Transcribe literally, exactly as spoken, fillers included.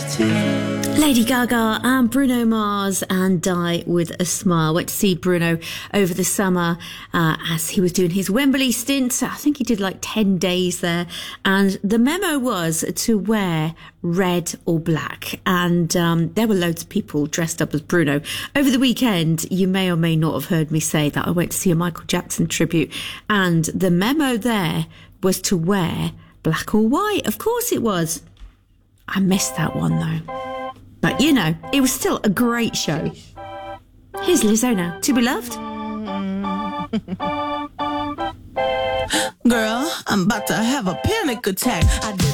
Lady Gaga and Bruno Mars and Die With A Smile. Went to see Bruno over the summer uh, as he was doing his Wembley stint. I think he did like ten days there. And the memo was to wear red or black. And um, there were loads of people dressed up as Bruno. Over the weekend, you may or may not have heard me say that I went to see a Michael Jackson tribute. And the memo there was to wear black or white. Of course it was. I missed that one though. But, you know, it was still a great show. Here's Lizzo now. To Be Loved. Girl, I'm about to have a panic attack. I did